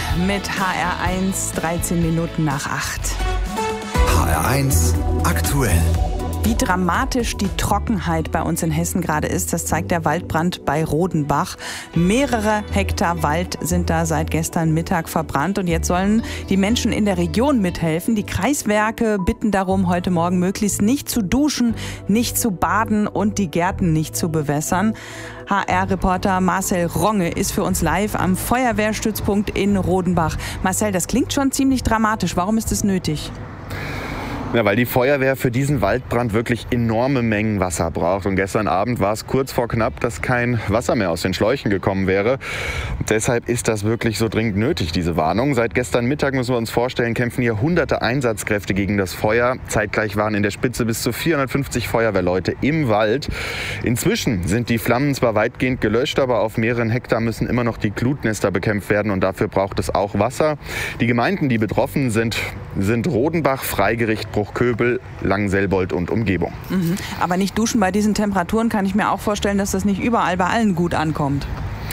mit HR1, 13 Minuten nach 8. HR1 aktuell. Wie dramatisch die Trockenheit bei uns in Hessen gerade ist, das zeigt der Waldbrand bei Rodenbach. Mehrere Hektar Wald sind da seit gestern Mittag verbrannt und jetzt sollen die Menschen in der Region mithelfen. Die Kreiswerke bitten darum, heute Morgen möglichst nicht zu duschen, nicht zu baden und die Gärten nicht zu bewässern. HR-Reporter Marcel Ronge ist für uns live am Feuerwehrstützpunkt in Rodenbach. Marcel, das klingt schon ziemlich dramatisch. Warum ist es nötig? Ja, weil die Feuerwehr für diesen Waldbrand wirklich enorme Mengen Wasser braucht. Und gestern Abend war es kurz vor knapp, dass kein Wasser mehr aus den Schläuchen gekommen wäre. Und deshalb ist das wirklich so dringend nötig, diese Warnung. Seit gestern Mittag, müssen wir uns vorstellen, kämpfen hier hunderte Einsatzkräfte gegen das Feuer. Zeitgleich waren in der Spitze bis zu 450 Feuerwehrleute im Wald. Inzwischen sind die Flammen zwar weitgehend gelöscht, aber auf mehreren Hektar müssen immer noch die Glutnester bekämpft werden. Und dafür braucht es auch Wasser. Die Gemeinden, die betroffen sind Rodenbach, Freigericht, Bruchköbel, Langenselbold und Umgebung. Aber nicht duschen bei diesen Temperaturen, kann ich mir auch vorstellen, dass das nicht überall bei allen gut ankommt.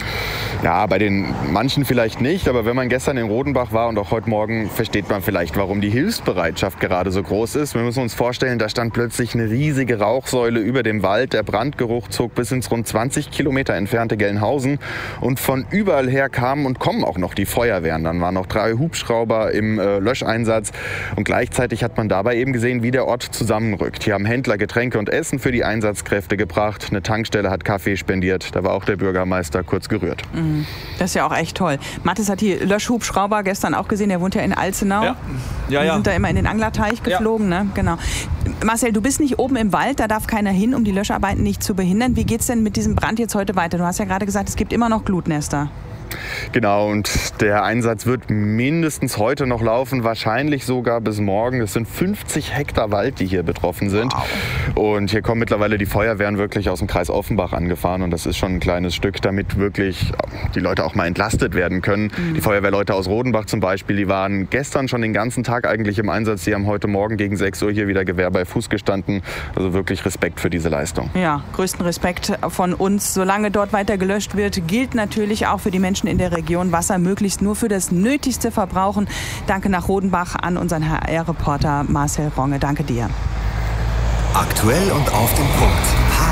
Ja, bei den manchen vielleicht nicht, aber wenn man gestern in Rodenbach war und auch heute Morgen, versteht man vielleicht, warum die Hilfsbereitschaft gerade so groß ist. Wir müssen uns vorstellen, da stand plötzlich eine riesige Rauchsäule über dem Wald. Der Brandgeruch zog bis ins rund 20 Kilometer entfernte Gelnhausen und von überall her kamen und kommen auch noch die Feuerwehren. Dann waren noch 3 Hubschrauber im Löscheinsatz und gleichzeitig hat man dabei eben gesehen, wie der Ort zusammenrückt. Hier haben Händler Getränke und Essen für die Einsatzkräfte gebracht. Eine Tankstelle hat Kaffee spendiert. Da war auch der Bürgermeister kurz gerührt. Das ist ja auch echt toll. Mathis hat die Löschhubschrauber gestern auch gesehen, der wohnt ja in Alzenau. Ja. Die sind da immer in den Anglerteich geflogen, ne? Genau. Marcel, du bist nicht oben im Wald, da darf keiner hin, um die Löscharbeiten nicht zu behindern. Wie geht's denn mit diesem Brand jetzt heute weiter? Du hast ja gerade gesagt, es gibt immer noch Glutnester. Genau, und der Einsatz wird mindestens heute noch laufen, wahrscheinlich sogar bis morgen. Es sind 50 Hektar Wald, die hier betroffen sind. Wow. Und hier kommen mittlerweile die Feuerwehren wirklich aus dem Kreis Offenbach angefahren. Und das ist schon ein kleines Stück, damit wirklich die Leute auch mal entlastet werden können. Die Feuerwehrleute aus Rodenbach zum Beispiel, die waren gestern schon den ganzen Tag eigentlich im Einsatz. Die haben heute Morgen gegen 6 Uhr hier wieder Gewehr bei Fuß gestanden. Also wirklich Respekt für diese Leistung. Ja, größten Respekt von uns. Solange dort weiter gelöscht wird, gilt natürlich auch für die Menschen in der Region, Wasser möglichst nur für das Nötigste verbrauchen. Danke nach Rodenbach an unseren HR-Reporter Marcel Ronge. Danke dir. Aktuell und auf den Punkt.